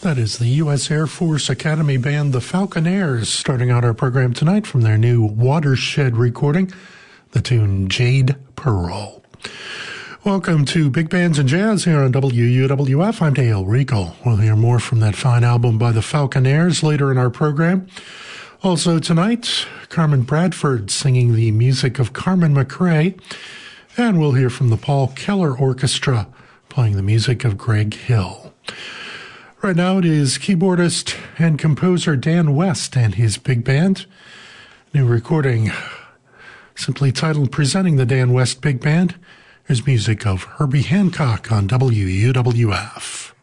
That is the U.S. Air Force Academy band, the Falconaires, starting out our program tonight from their new Watershed recording, the tune Jade Pearl. Welcome to Big Bands and Jazz here on WUWF. I'm Dale Regal. We'll hear more from that fine album by the Falconaires later in our program. Also tonight, Carmen Bradford singing the music of Carmen McRae, and we'll hear from the Paul Keller Orchestra playing the music of Greg Hill. Right now it is keyboardist and composer Dan West and his big band. New recording simply titled Presenting the Dan West Big Band. Here's music of Herbie Hancock on WUWF.